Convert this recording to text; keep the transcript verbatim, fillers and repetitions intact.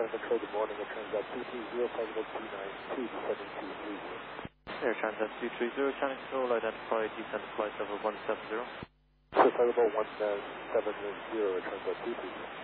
Center Control, good morning. Air Transat two three zero, flight level two nine two, seven two three zero. Air Transat two three zero, Channel Control, identify descent flight level one seven zero. So flight level one seven zero, Air Transat two three zero.